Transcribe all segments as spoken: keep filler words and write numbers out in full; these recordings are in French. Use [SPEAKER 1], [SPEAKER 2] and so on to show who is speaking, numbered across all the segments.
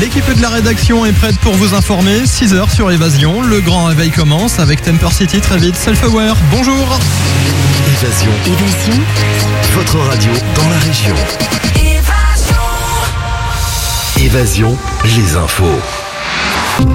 [SPEAKER 1] L'équipe de la rédaction est prête pour vous informer. six heures sur Évasion. Le grand réveil commence avec Temper City très vite. Self-Aware, bonjour.
[SPEAKER 2] Évasion.
[SPEAKER 3] Évasion.
[SPEAKER 2] Votre radio dans la région.
[SPEAKER 3] Évasion.
[SPEAKER 2] Évasion, les infos.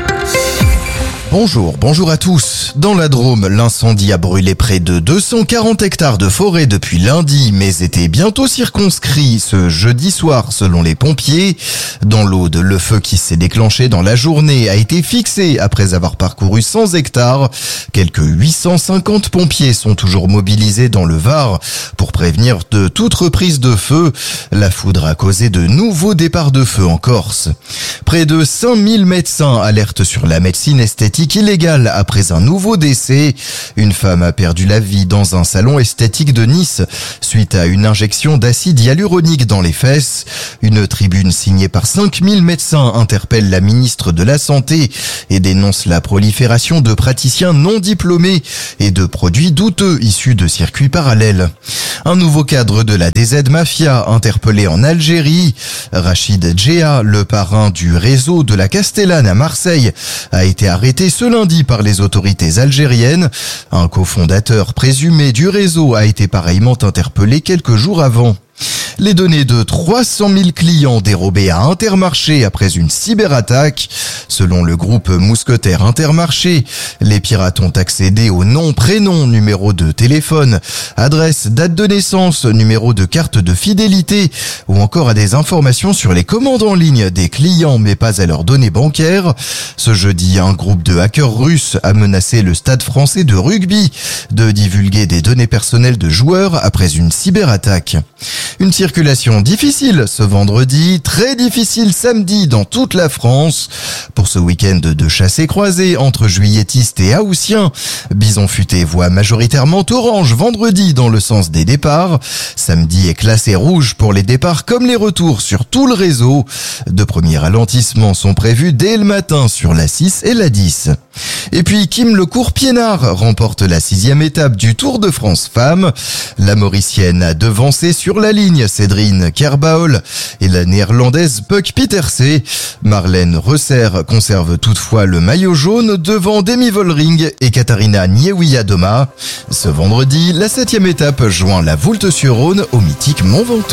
[SPEAKER 4] Bonjour, bonjour à tous. Dans la Drôme, l'incendie a brûlé près de deux cent quarante hectares de forêt depuis lundi, mais était bientôt circonscrit ce jeudi soir selon les pompiers. Dans l'Aude, le feu qui s'est déclenché dans la journée a été fixé après avoir parcouru cent hectares. Quelques huit cent cinquante pompiers sont toujours mobilisés dans le Var pour prévenir de toute reprise de feu. La foudre a causé de nouveaux départs de feu en Corse. Près de cinq mille médecins alertent sur la médecine esthétique illégale après un nouveau décès. Une femme a perdu la vie dans un salon esthétique de Nice suite à une injection d'acide hyaluronique dans les fesses. Une tribune signée par cinq mille médecins interpelle la ministre de la Santé et dénonce la prolifération de praticiens non diplômés et de produits douteux issus de circuits parallèles. Un nouveau cadre de la D Z Mafia interpellé en Algérie. Rachid Djea, le parrain du réseau de la Castellane à Marseille, a été arrêté ce lundi par les autorités algériennes. Un cofondateur présumé du réseau a été pareillement interpellé quelques jours avant. Les données de trois cent mille clients dérobés à Intermarché après une cyberattaque. Selon le groupe Mousquetaire Intermarché, les pirates ont accédé aux noms, prénoms, numéros de téléphone, adresse, date de naissance, numéro de carte de fidélité ou encore à des informations sur les commandes en ligne des clients mais pas à leurs données bancaires. Ce jeudi, un groupe de hackers russes a menacé le Stade français de rugby de divulguer des données personnelles de joueurs après une cyberattaque. Une circulation difficile ce vendredi, très difficile samedi dans toute la France. Pour ce week-end de chassés-croisés entre juilletistes et haussiens, Bison Futé voit majoritairement orange vendredi dans le sens des départs. Samedi est classé rouge pour les départs comme les retours sur tout le réseau. De premiers ralentissements sont prévus dès le matin sur la six et la dix. Et puis Kim Le Court-Piénard remporte la sixième étape du Tour de France Femmes. La Mauricienne a devancé sur la ligne Cédrine Kerbaol et la Néerlandaise Puck Pieterse. Marlène Resser conserve toutefois le maillot jaune devant Demi Vollering et Katharina Niewiadoma. Ce vendredi, la septième étape joint la Voulte-sur-Rhône au mythique Mont Ventoux.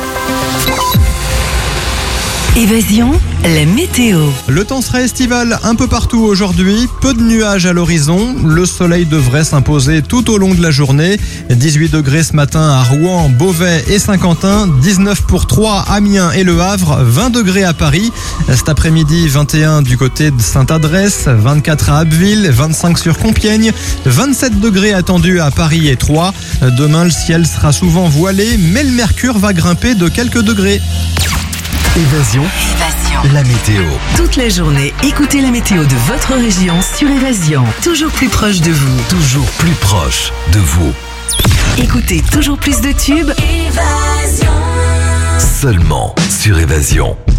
[SPEAKER 3] Évasion, la météo.
[SPEAKER 1] Le temps sera estival un peu partout aujourd'hui. Peu de nuages à l'horizon. Le soleil devrait s'imposer tout au long de la journée. dix-huit degrés ce matin à Rouen, Beauvais et Saint-Quentin. dix-neuf pour Troyes, Amiens et Le Havre. vingt degrés à Paris. Cet après-midi, vingt et un du côté de Sainte-Adresse. vingt-quatre à Abbeville. vingt-cinq sur Compiègne. vingt-sept degrés attendus à Paris et Troyes. Demain, le ciel sera souvent voilé, mais le mercure va grimper de quelques degrés.
[SPEAKER 2] Évasion.
[SPEAKER 3] Évasion.
[SPEAKER 2] La météo.
[SPEAKER 3] Toute la journée, écoutez la météo de votre région sur Évasion. Toujours plus proche de vous.
[SPEAKER 2] Toujours plus proche de vous.
[SPEAKER 3] Écoutez toujours plus de tubes. Évasion.
[SPEAKER 2] Seulement sur Évasion.